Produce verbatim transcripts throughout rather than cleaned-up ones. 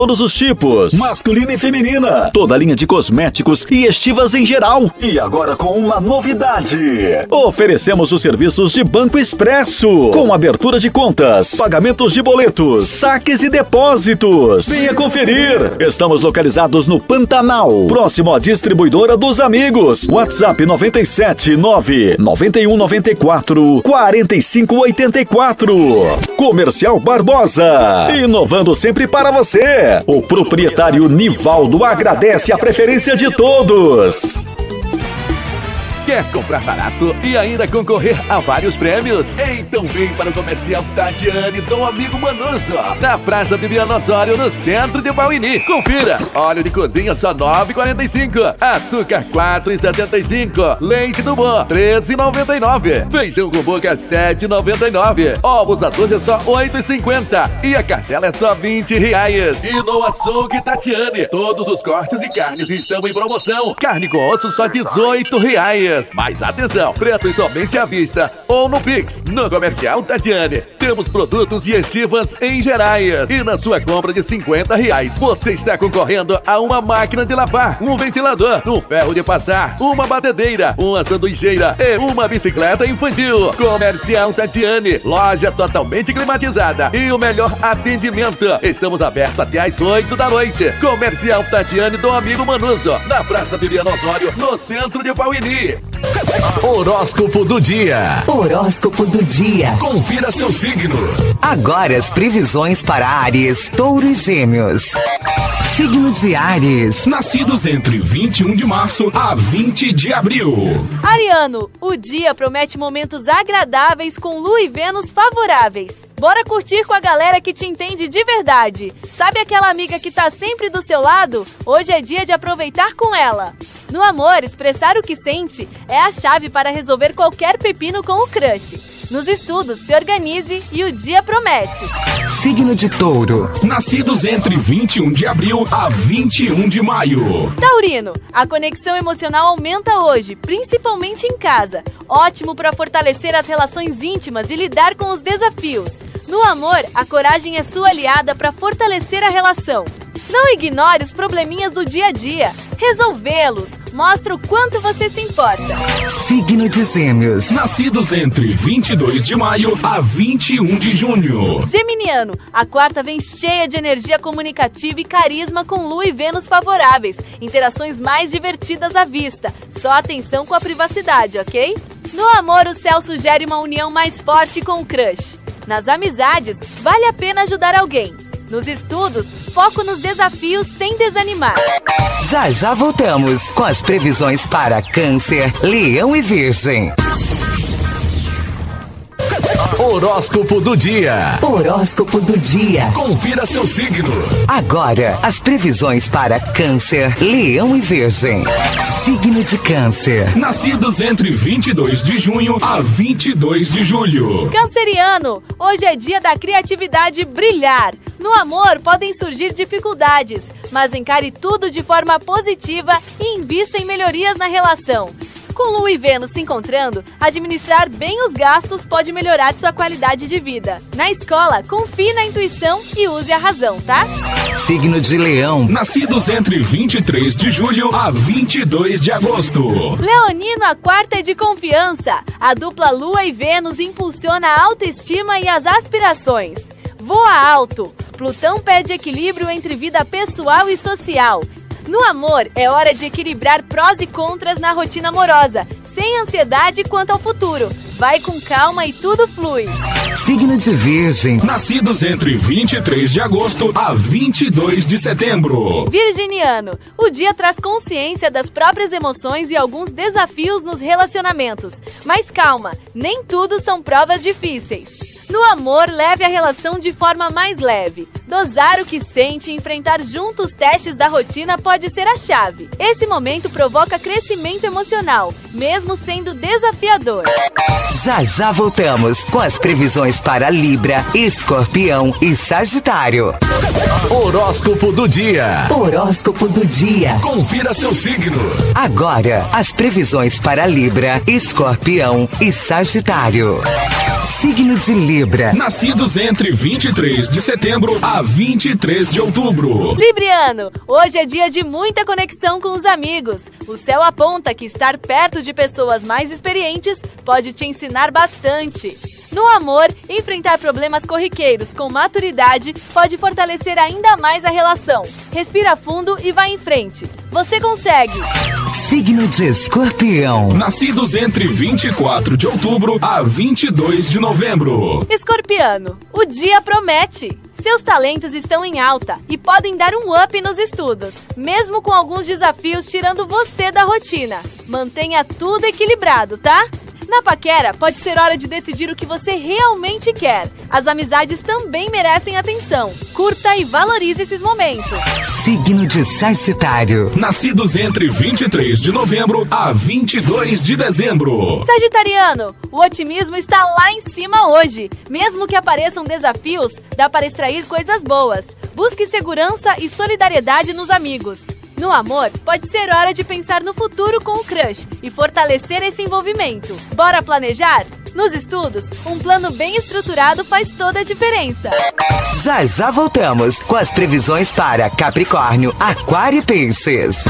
Todos os tipos, masculina e feminina, toda linha de cosméticos e estivas em geral. E agora com uma novidade: oferecemos os serviços de Banco Expresso, com abertura de contas, pagamentos de boletos, saques e depósitos. Venha conferir. Estamos localizados no Pantanal, próximo à distribuidora dos amigos. WhatsApp nove sete nove nove um nove quatro quatro cinco oito quatro. Comercial Barbosa, inovando sempre para você. O proprietário Nivaldo agradece a preferência de todos. Quer comprar barato e ainda concorrer a vários prêmios? Então vem para o Comercial Tatiane do amigo Manoso, na Praça Bibiano Osório, no centro de Bauini. Confira: óleo de cozinha só nove reais e quarenta e cinco centavos, açúcar quatro reais e setenta e cinco centavos, leite do bom treze reais e noventa e nove centavos, feijão com boca sete reais e noventa e nove centavos, ovos a doze é só oito reais e cinquenta centavos e a cartela é só vinte reais. E no açougue Tatiane, todos os cortes de carnes estão em promoção. Carne com osso só dezoito reais. Mas atenção, preços somente à vista ou no Pix. No Comercial Tatiane, temos produtos e estivas em gerais. E na sua compra de cinquenta reais, você está concorrendo a uma máquina de lavar, um ventilador, um ferro de passar, uma batedeira, uma sanduicheira e uma bicicleta infantil. Comercial Tatiane, loja totalmente climatizada e o melhor atendimento. Estamos abertos até às oito da noite. Comercial Tatiane do amigo Manuso, na Praça Bibiano Osório, no centro de Bauini. Horóscopo do dia. Horóscopo do dia. Confira seu signo. Agora as previsões para Áries, Touro e Gêmeos. Signo de Áries. Nascidos entre vinte e um de março a vinte de abril. Ariano, o dia promete momentos agradáveis com Lua e Vênus favoráveis. Bora curtir com a galera que te entende de verdade. Sabe aquela amiga que tá sempre do seu lado? Hoje é dia de aproveitar com ela. No amor, expressar o que sente é a chave para resolver qualquer pepino com o crush. Nos estudos, se organize e o dia promete. Signo de Touro. Nascidos entre vinte e um de abril a vinte e um de maio. Taurino, a conexão emocional aumenta hoje, principalmente em casa. Ótimo para fortalecer as relações íntimas e lidar com os desafios. No amor, a coragem é sua aliada para fortalecer a relação. Não ignore os probleminhas do dia a dia. Resolvê-los mostra o quanto você se importa. Signo de Gêmeos. Nascidos entre vinte e dois de maio a vinte e um de junho. Geminiano, a quarta vem cheia de energia comunicativa e carisma com Lua e Vênus favoráveis. Interações mais divertidas à vista. Só atenção com a privacidade, ok? No amor, o céu sugere uma união mais forte com o crush. Nas amizades, vale a pena ajudar alguém. Nos estudos, foco nos desafios sem desanimar. Já já voltamos com as previsões para Câncer, Leão e Virgem. Horóscopo do dia. Horóscopo do dia. Confira seu signo. Agora, as previsões para Câncer, Leão e Virgem. Signo de Câncer. Nascidos entre vinte e dois de junho a vinte e dois de julho. Canceriano, hoje é dia da criatividade brilhar. No amor, podem surgir dificuldades, mas encare tudo de forma positiva e invista em melhorias na relação. Com Lua e Vênus se encontrando, administrar bem os gastos pode melhorar sua qualidade de vida. Na escola, confie na intuição e use a razão, tá? Signo de Leão. Nascidos entre vinte e três de julho a vinte e dois de agosto. Leonino, a quarta é de confiança. A dupla Lua e Vênus impulsiona a autoestima e as aspirações. Voa alto. Plutão pede equilíbrio entre vida pessoal e social. No amor, é hora de equilibrar prós e contras na rotina amorosa, sem ansiedade quanto ao futuro. Vai com calma e tudo flui. Signo de Virgem. Nascidos entre vinte e três de agosto a vinte e dois de setembro. Virginiano, o dia traz consciência das próprias emoções e alguns desafios nos relacionamentos. Mas calma, nem tudo são provas difíceis. No amor, leve a relação de forma mais leve. Dosar o que sente e enfrentar juntos os testes da rotina pode ser a chave. Esse momento provoca crescimento emocional, mesmo sendo desafiador. Já já voltamos com as previsões para Libra, Escorpião e Sagitário. Horóscopo do dia. Horóscopo do dia. Confira seu signo. Agora, as previsões para Libra, Escorpião e Sagitário. Signo de Libra. Libra. Nascidos entre vinte e três de setembro a vinte e três de outubro. Libriano, hoje é dia de muita conexão com os amigos. O céu aponta que estar perto de pessoas mais experientes pode te ensinar bastante. No amor, enfrentar problemas corriqueiros com maturidade pode fortalecer ainda mais a relação. Respira fundo e vai em frente. Você consegue! Signo de Escorpião. Nascidos entre vinte e quatro de outubro a vinte e dois de novembro. Escorpiano, o dia promete. Seus talentos estão em alta e podem dar um up nos estudos, mesmo com alguns desafios tirando você da rotina. Mantenha tudo equilibrado, tá? Na paquera, pode ser hora de decidir o que você realmente quer. As amizades também merecem atenção. Curta e valorize esses momentos. Signo de Sagitário. Nascidos entre vinte e três de novembro a vinte e dois de dezembro. Sagitariano, o otimismo está lá em cima hoje. Mesmo que apareçam desafios, dá para extrair coisas boas. Busque segurança e solidariedade nos amigos. No amor, pode ser hora de pensar no futuro com o crush e fortalecer esse envolvimento. Bora planejar? Nos estudos, um plano bem estruturado faz toda a diferença. Já já voltamos com as previsões para Capricórnio, Aquário e Peixes.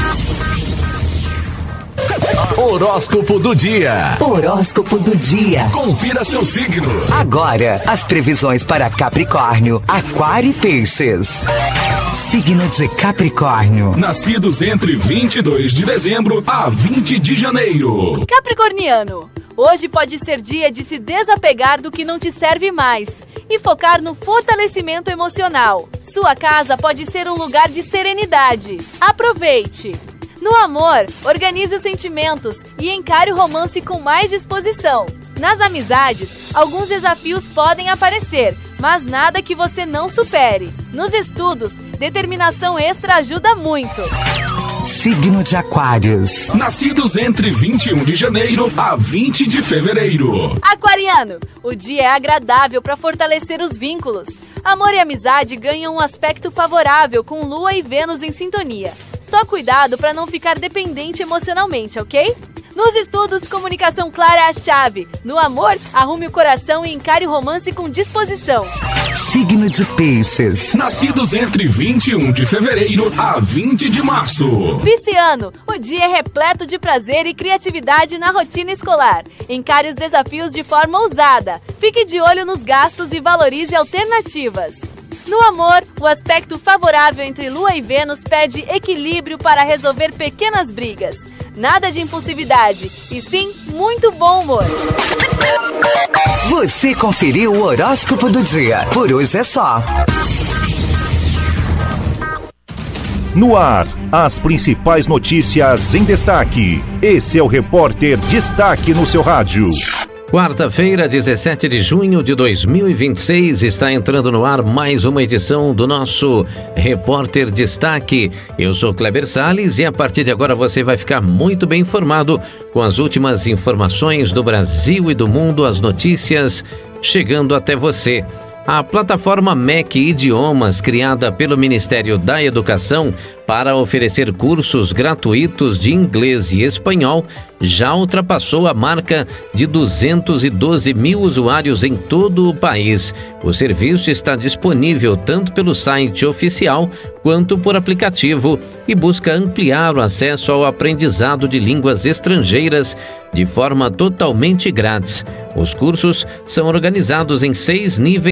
Horóscopo do dia. Horóscopo do dia. Confira seu signo. Agora, as previsões para Capricórnio, Aquário e Peixes. Signo de Capricórnio. Nascidos entre vinte e dois de dezembro a vinte de janeiro. Capricorniano, hoje pode ser dia de se desapegar do que não te serve mais e focar no fortalecimento emocional. Sua casa pode ser um lugar de serenidade. Aproveite! No amor, organize os sentimentos e encare o romance com mais disposição. Nas amizades, alguns desafios podem aparecer, mas nada que você não supere. Nos estudos, determinação extra ajuda muito. Signo de Aquários. Nascidos entre vinte e um de janeiro a vinte de fevereiro. Aquariano, o dia é agradável para fortalecer os vínculos. Amor e amizade ganham um aspecto favorável com Lua e Vênus em sintonia. Só cuidado para não ficar dependente emocionalmente, ok? Nos estudos, comunicação clara é a chave. No amor, arrume o coração e encare o romance com disposição. Signo de Peixes. Nascidos entre vinte e um de fevereiro a vinte de março. Pisciano, o dia é repleto de prazer e criatividade na rotina escolar. Encare os desafios de forma ousada. Fique de olho nos gastos e valorize alternativas. No amor, o aspecto favorável entre Lua e Vênus pede equilíbrio para resolver pequenas brigas. Nada de impulsividade, e sim muito bom humor. Você conferiu o horóscopo do dia. Por hoje é só. No ar, as principais notícias em destaque. Esse é o Repórter Destaque no seu rádio. Quarta-feira, dezessete de junho de dois mil e vinte e seis, está entrando no ar mais uma edição do nosso Repórter Destaque. Eu sou Kleber Salles e a partir de agora você vai ficar muito bem informado com as últimas informações do Brasil e do mundo, as notícias chegando até você. A plataforma M E C Idiomas, criada pelo Ministério da Educação para oferecer cursos gratuitos de inglês e espanhol, já ultrapassou a marca de duzentos e doze mil usuários em todo o país. O serviço está disponível tanto pelo site oficial quanto por aplicativo e busca ampliar o acesso ao aprendizado de línguas estrangeiras de forma totalmente grátis. Os cursos são organizados em seis níveis